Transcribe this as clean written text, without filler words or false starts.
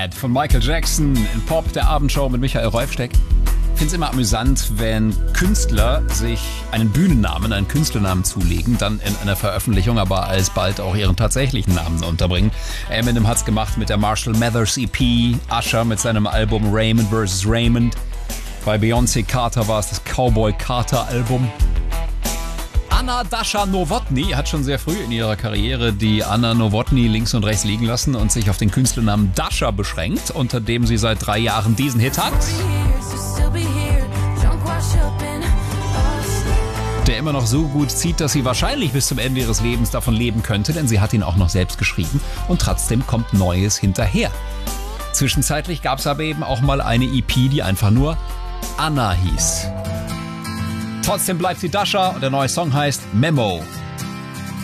Dynamite von Michael Jackson in Pop, der Abendshow mit Michael Rolfsteck. Ich finde es immer amüsant, wenn Künstler sich einen Bühnennamen, einen Künstlernamen zulegen, dann in einer Veröffentlichung aber alsbald auch ihren tatsächlichen Namen unterbringen. Eminem hat's gemacht mit der Marshall Mathers EP, Usher mit seinem Album Raymond vs. Raymond. Bei Beyoncé Carter war es das Cowboy Carter Album. Anna Dasha Novotny hat schon sehr früh in ihrer Karriere die Anna Novotny links und rechts liegen lassen und sich auf den Künstlernamen Dasha beschränkt, unter dem sie seit 3 Jahren diesen Hit hat. Der immer noch so gut zieht, dass sie wahrscheinlich bis zum Ende ihres Lebens davon leben könnte, denn sie hat ihn auch noch selbst geschrieben und trotzdem kommt Neues hinterher. Zwischenzeitlich gab es aber eben auch mal eine EP, die einfach nur Anna hieß. Trotzdem bleibt sie Dasha und der neue Song heißt Memo.